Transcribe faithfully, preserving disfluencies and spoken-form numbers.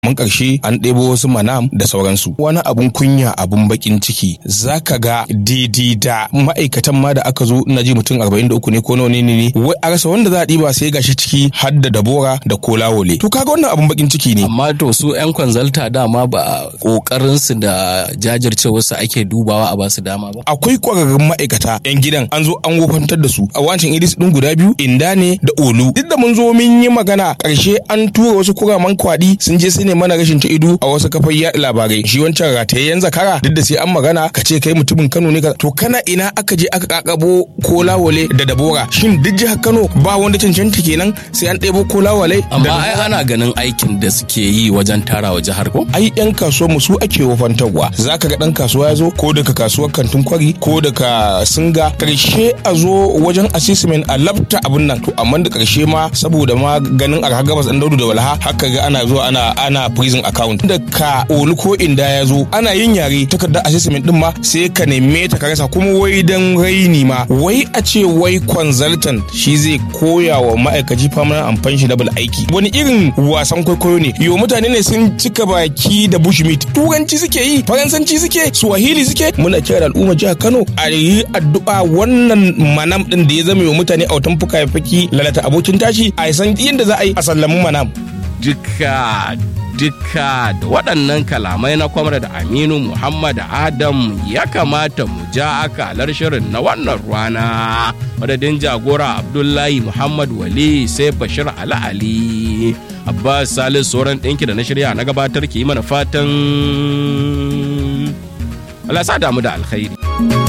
mun karshe an ɗebo wasu manam da sauransu. Wani abun kunya abun bakin ciki zaka ga daidai da ma'aikatan ma da aka zo ina ji mutum arba'in da uku ne ko nawa ne ne wai a rasa wanda za a ɗiba sai gashi ciki har da Dabora da Kolawole. To kaga wannan abun bakin ciki ne. Amma to su ƴan kwanzalta dama ba kokarin su da jajircewar su ake dubawa a basu dama ba. Akwai kwararrun ma'aikata yan gidan an zo an wofantar da su a wancan idis din guda biyu Inda ne da Olu. Duk da mun zo mun yi magana karshe an tura wasu kuraman kwadi sun je su ne mana rashin ta ido a wasu kafar yaɗa labarai. Shi wancan ratayayyen zakara duk da sai an magana ka ce kai mutumin Kano ne ka to kana ina aka je aka kakabo Kolawole da Dabora. Shin duk jihar Kano ba wanda cancanta kenan sai an ɗebo Kolawole. Amma ai ana ganin aikin da suke yi wajen tarawa jihar ko? Ai yan kasuwar mu su ake wofantarwa. Zaka ga dan kasuwa ya zo ko daga kasuwar Kantin Kwari ko daga Singa karshe a zo wajen assessment a labta abun nan to amma da karshe ma saboda ma ganin arha gabas dan Daudu da Walha haka ga ana zuwa ana ana prison account da ka Olu ko Inda ya zo ana yin yare takardar assessment din ma sai ka neme ta ka rasa kuma wai dan raini ma wai a ce wai consultant shi zai koya wa ma'aikaci permanent and pensionable aiki. Wani irin wasan kwaikwayo ne yo mutane ne sun cika baki da bushmeat turanci suke yi faransanci suke swahili suke. Muna kira da al'umma jihar Kano a yi addu'a wannan manam din da ya zama wa mutane a wutan fuka faki lalata abokin tashi a san yadda za a yi a sallamu manam. Duka duka da waɗannan kalamai na Comrade Aminu Muhammad Adam ya kamata mu ja akalar shirin na wannan rana. Madadin jagora Abdullahi Muhammad Wali sai Bashir Ali Ali Abbas Salisu sauran ɗinki da na shirya na gabatar ki yi mana fatan Allah sa damu da alkhairi.